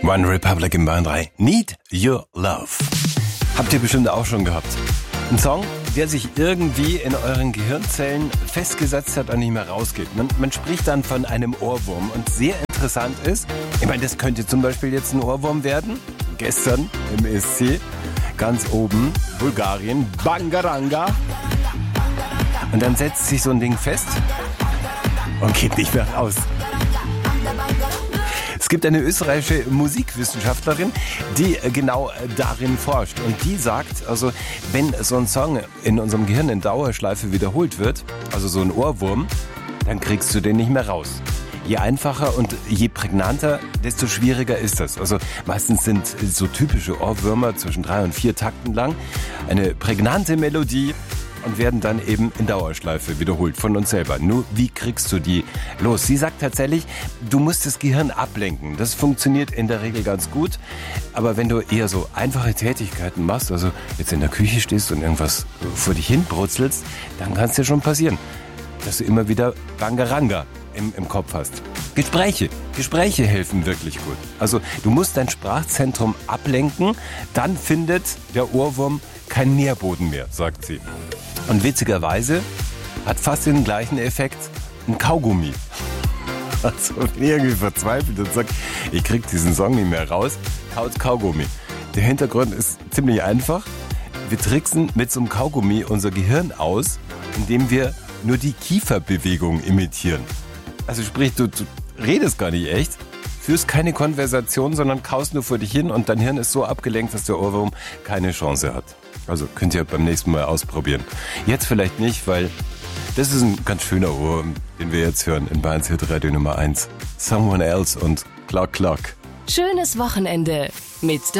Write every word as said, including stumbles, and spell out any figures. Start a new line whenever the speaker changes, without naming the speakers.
One Republic in Bayern drei. Need Your Love. Habt ihr bestimmt auch schon gehabt. Ein Song, der sich irgendwie in euren Gehirnzellen festgesetzt hat und nicht mehr rausgeht. Man, man spricht dann von einem Ohrwurm. Und sehr interessant ist, ich meine, das könnte zum Beispiel jetzt ein Ohrwurm werden. Gestern im E S C, ganz oben, Bulgarien, Bangaranga. Und dann setzt sich so ein Ding fest und geht nicht mehr raus. Es gibt eine österreichische Musikwissenschaftlerin, die genau darin forscht. Und die sagt, also wenn so ein Song in unserem Gehirn in Dauerschleife wiederholt wird, also so ein Ohrwurm, dann kriegst du den nicht mehr raus. Je einfacher und je prägnanter, desto schwieriger ist das. Also meistens sind so typische Ohrwürmer zwischen drei und vier Takten lang eine prägnante Melodie und werden dann eben in Dauerschleife wiederholt von uns selber. Nur wie kriegst du die los? Sie sagt tatsächlich, du musst das Gehirn ablenken. Das funktioniert in der Regel ganz gut. Aber wenn du eher so einfache Tätigkeiten machst, also jetzt in der Küche stehst und irgendwas vor dich hin brutzelst, dann kann es dir schon passieren, dass du immer wieder Bangaranga im, im Kopf hast. Gespräche. Gespräche helfen wirklich gut. Also du musst dein Sprachzentrum ablenken, dann findet der Ohrwurm keinen Nährboden mehr, sagt sie. Und witzigerweise hat fast den gleichen Effekt ein Kaugummi. Also wenn ihr irgendwie verzweifelt und sagt, ich krieg diesen Song nicht mehr raus, kaut Kaugummi. Der Hintergrund ist ziemlich einfach. Wir tricksen mit so einem Kaugummi unser Gehirn aus, indem wir nur die Kieferbewegung imitieren. Also sprich, du, du redest gar nicht echt, führst keine Konversation, sondern kaust nur vor dich hin und dein Hirn ist so abgelenkt, dass der Ohrwurm keine Chance hat. Also könnt ihr beim nächsten Mal ausprobieren. Jetzt vielleicht nicht, weil das ist ein ganz schöner Ohrwurm, den wir jetzt hören in Bayerns Hitradio Nummer eins. Someone Else und Clock Clock.
Schönes Wochenende mit